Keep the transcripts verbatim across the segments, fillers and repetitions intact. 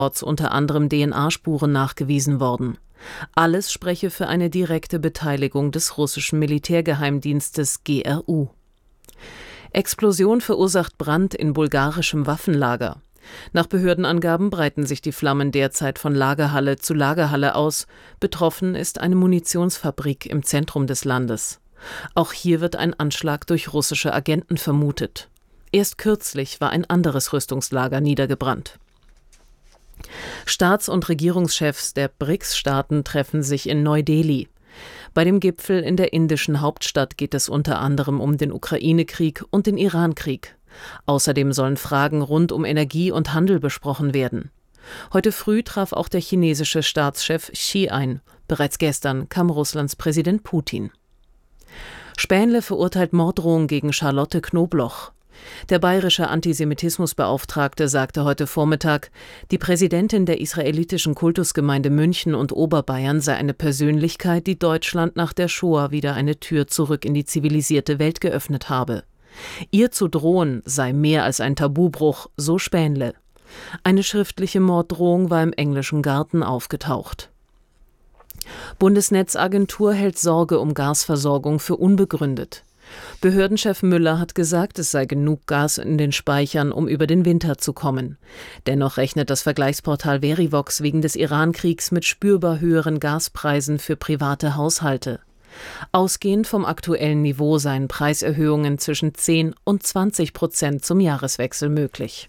unter anderem D N A-Spuren nachgewiesen worden. Alles spreche für eine direkte Beteiligung des russischen Militärgeheimdienstes G R U. Explosion verursacht Brand in bulgarischem Waffenlager. Nach Behördenangaben breiten sich die Flammen derzeit von Lagerhalle zu Lagerhalle aus. Betroffen ist eine Munitionsfabrik im Zentrum des Landes. Auch hier wird ein Anschlag durch russische Agenten vermutet. Erst kürzlich war ein anderes Rüstungslager niedergebrannt. Staats- und Regierungschefs der B R I C S-Staaten treffen sich in Neu-Delhi. Bei dem Gipfel in der indischen Hauptstadt geht es unter anderem um den Ukraine-Krieg und den Iran-Krieg. Außerdem sollen Fragen rund um Energie und Handel besprochen werden. Heute früh traf auch der chinesische Staatschef Xi ein. Bereits gestern kam Russlands Präsident Putin. Spähnle verurteilt Morddrohung gegen Charlotte Knobloch. Der bayerische Antisemitismusbeauftragte sagte heute Vormittag, die Präsidentin der israelitischen Kultusgemeinde München und Oberbayern sei eine Persönlichkeit, die Deutschland nach der Shoah wieder eine Tür zurück in die zivilisierte Welt geöffnet habe. Ihr zu drohen sei mehr als ein Tabubruch, so Spähnle. Eine schriftliche Morddrohung war im englischen Garten aufgetaucht. Bundesnetzagentur hält Sorge um Gasversorgung für unbegründet. Behördenchef Müller hat gesagt, es sei genug Gas in den Speichern, um über den Winter zu kommen. Dennoch rechnet das Vergleichsportal Verivox wegen des Iran-Kriegs mit spürbar höheren Gaspreisen für private Haushalte. Ausgehend vom aktuellen Niveau seien Preiserhöhungen zwischen zehn und zwanzig Prozent zum Jahreswechsel möglich.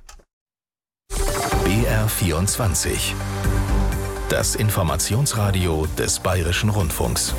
B R vierundzwanzig. Das Informationsradio des Bayerischen Rundfunks.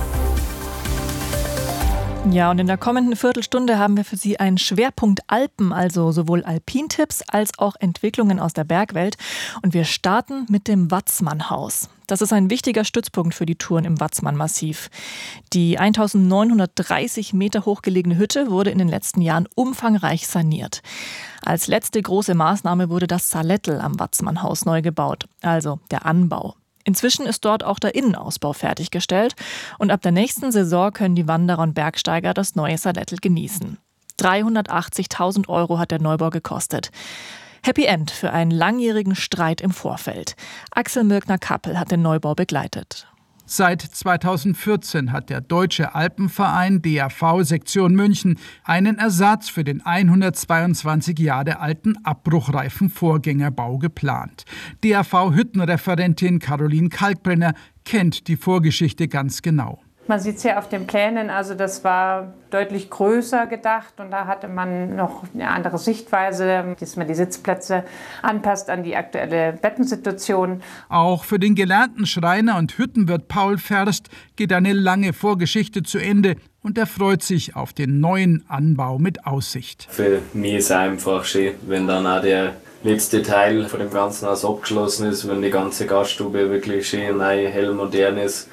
Ja, und in der kommenden Viertelstunde haben wir für Sie einen Schwerpunkt Alpen, also sowohl Alpintipps als auch Entwicklungen aus der Bergwelt. Und wir starten mit dem Watzmannhaus. Das ist ein wichtiger Stützpunkt für die Touren im Watzmann-Massiv. Die eintausendneunhundertdreißig Meter hoch gelegene Hütte wurde in den letzten Jahren umfangreich saniert. Als letzte große Maßnahme wurde das Salettl am Watzmannhaus neu gebaut, also der Anbau. Inzwischen ist dort auch der Innenausbau fertiggestellt und ab der nächsten Saison können die Wanderer und Bergsteiger das neue Salettl genießen. dreihundertachtzigtausend Euro hat der Neubau gekostet. Happy End für einen langjährigen Streit im Vorfeld. Axel Mirkner-Kappel hat den Neubau begleitet. Seit zweitausendvierzehn hat der Deutsche Alpenverein D A V Sektion München einen Ersatz für den hundertzweiundzwanzig Jahre alten abbruchreifen Vorgängerbau geplant. D A V-Hüttenreferentin Caroline Kalkbrenner kennt die Vorgeschichte ganz genau. Man sieht es ja auf den Plänen, also das war deutlich größer gedacht und da hatte man noch eine andere Sichtweise, dass man die Sitzplätze anpasst an die aktuelle Bettensituation. Auch für den gelernten Schreiner und Hüttenwirt Paul Ferst geht eine lange Vorgeschichte zu Ende und er freut sich auf den neuen Anbau mit Aussicht. Für mich ist es einfach schön, wenn dann auch der letzte Teil von dem ganzen Haus abgeschlossen ist, wenn die ganze Gaststube wirklich schön neu, hell, modern ist.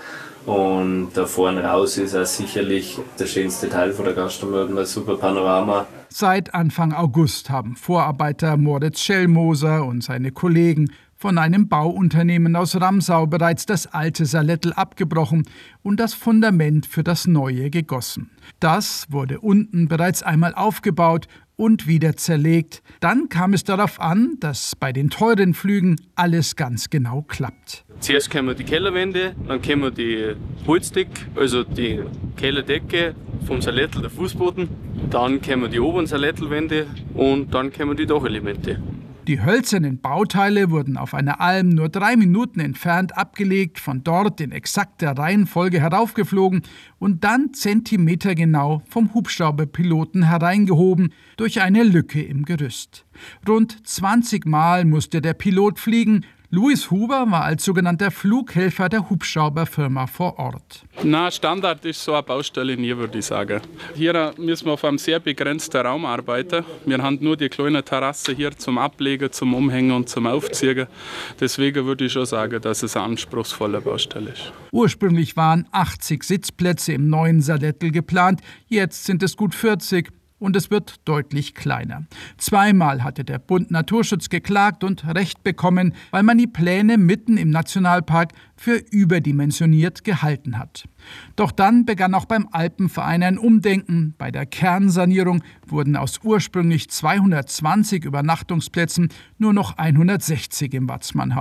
Und da vorne raus ist auch sicherlich der schönste Teil von der Gaststube mit einem super Panorama. Seit Anfang August haben Vorarbeiter Moritz Schellmoser und seine Kollegen von einem Bauunternehmen aus Ramsau bereits das alte Salettl abgebrochen und das Fundament für das neue gegossen. Das wurde unten bereits einmal aufgebaut und wieder zerlegt. Dann kam es darauf an, dass bei den teuren Flügen alles ganz genau klappt. Zuerst kommen die Kellerwände, dann kommen die Holzdecke, also die Kellerdecke vom Salettl, der Fußboden. Dann kommen die oberen Salettlwände und dann kommen die Dachelemente. Die hölzernen Bauteile wurden auf einer Alm nur drei Minuten entfernt abgelegt, von dort in exakter Reihenfolge heraufgeflogen und dann zentimetergenau vom Hubschrauberpiloten hereingehoben durch eine Lücke im Gerüst. Rund zwanzig Mal musste der Pilot fliegen. Louis Huber war als sogenannter Flughelfer der Hubschrauberfirma vor Ort. Na, Standard ist so eine Baustelle nie, würde ich sagen. Hier müssen wir auf einem sehr begrenzten Raum arbeiten. Wir haben nur die kleine Terrasse hier zum Ablegen, zum Umhängen und zum Aufziehen. Deswegen würde ich schon sagen, dass es eine anspruchsvolle Baustelle ist. Ursprünglich waren achtzig Sitzplätze im neuen Salettl geplant, jetzt sind es gut vierzig. und es wird deutlich kleiner. Zweimal hatte der Bund Naturschutz geklagt und Recht bekommen, weil man die Pläne mitten im Nationalpark für überdimensioniert gehalten hat. Doch dann begann auch beim Alpenverein ein Umdenken. Bei der Kernsanierung wurden aus ursprünglich zweihundertzwanzig Übernachtungsplätzen nur noch hundertsechzig im Watzmannhaus.